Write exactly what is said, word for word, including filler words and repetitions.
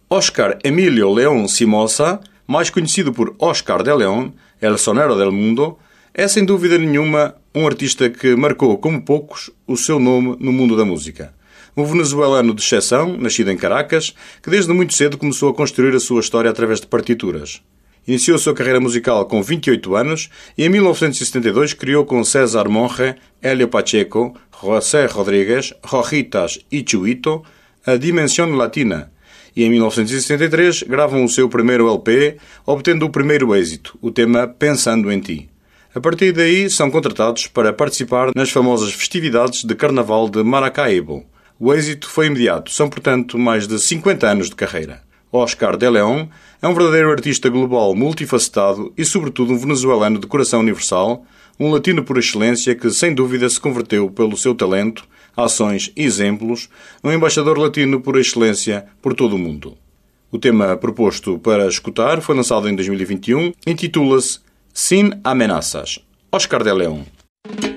Oscar Emilio León Simosa, mais conhecido por Oscar de León, El Sonero del Mundo, é sem dúvida nenhuma um artista que marcou, como poucos, o seu nome no mundo da música. Um venezuelano de exceção, nascido em Caracas, que desde muito cedo começou a construir a sua história através de partituras. Iniciou a sua carreira musical com vinte e oito anos e em mil novecentos e setenta e dois criou com César Monge, Hélio Pacheco, José Rodríguez, Rojitas e Chuito a Dimensão Latina. E em mil novecentos e setenta e três gravam o seu primeiro L P, obtendo o primeiro êxito, o tema Pensando em Ti. A partir daí são contratados para participar nas famosas festividades de Carnaval de Maracaibo. O êxito foi imediato, são portanto mais de cinquenta anos de carreira. Oscar de León é um verdadeiro artista global multifacetado e sobretudo um venezuelano de coração universal, um latino por excelência que sem dúvida se converteu pelo seu talento, ações e exemplos num embaixador latino por excelência por todo o mundo. O tema proposto para escutar foi lançado em dois mil e vinte e um, intitula-se Sin Amenazas. Oscar de León.